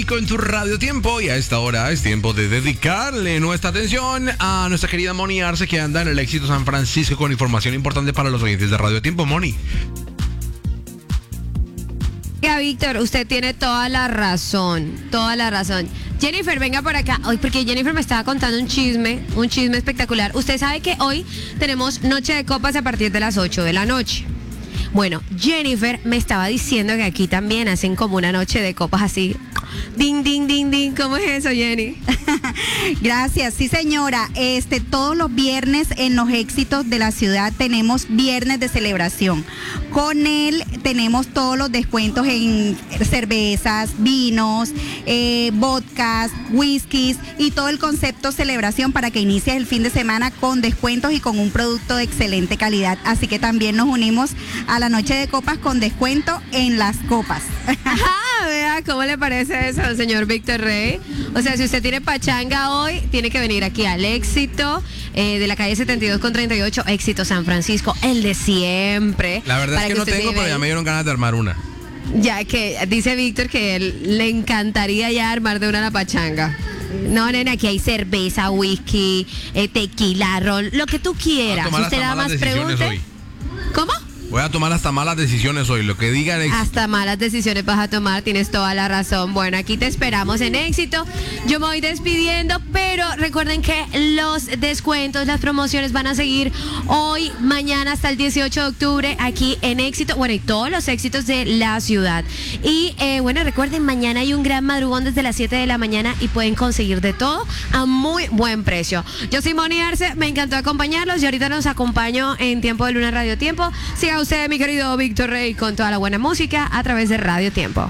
Rico en tu Radio Tiempo, y a esta hora es tiempo de dedicarle nuestra atención a nuestra querida Moni Arce, que anda en el Éxito San Francisco con información importante para los oyentes de Radio Tiempo. Moni. Víctor, usted tiene toda la razón, toda la razón. Jennifer, venga por acá. Hoy, porque Jennifer me estaba contando un chisme espectacular. Usted sabe que hoy tenemos Noche de Copas a partir de las 8 de la noche. Bueno, Jennifer me estaba diciendo que aquí también hacen como una noche de copas así. Ding, ding, ding, ding. ¿Cómo es eso, Jenny? Gracias, sí señora. Todos los viernes en los Éxitos de la ciudad tenemos viernes de celebración. Con él tenemos todos los descuentos en cervezas, vinos, vodkas, whiskies y todo el concepto celebración para que inicies el fin de semana con descuentos y con un producto de excelente calidad. Así que también nos unimos a la noche de copas con descuento en las copas. Ajá, vea, ¿cómo le parece eso, señor Víctor Rey? O sea, si usted tiene pachanga hoy, tiene que venir aquí al Éxito de la calle 72 con 38, Éxito San Francisco, el de siempre. La verdad es que no tengo, pero ya me dieron ganas de armar una. Ya que dice Víctor que él le encantaría ya armar de una la pachanga. No, nena, aquí hay cerveza, whisky, tequila, ron, lo que tú quieras. Usted nada más pregunte. ¿Cómo? Voy a tomar hasta malas decisiones hoy, lo que digan. Hasta malas decisiones vas a tomar, tienes toda la razón. Bueno, aquí te esperamos en Éxito. Yo me voy despidiendo, pero recuerden que los descuentos, las promociones van a seguir hoy, mañana hasta el 18 de octubre aquí en Éxito. Bueno, y todos los éxitos de la ciudad. Y bueno, recuerden, mañana hay un gran madrugón desde las 7 de la mañana y pueden conseguir de todo a muy buen precio. Yo soy Moni Arce, me encantó acompañarlos y ahorita nos acompaño en Tiempo de Luna Radio Tiempo. Siga usted, mi querido Víctor Rey, con toda la buena música a través de Radio Tiempo.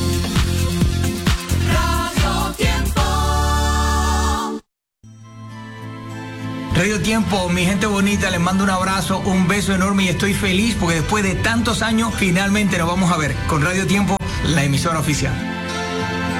Radio Tiempo, mi gente bonita, les mando un abrazo, un beso enorme y estoy feliz porque después de tantos años finalmente nos vamos a ver con Radio Tiempo, la emisora oficial.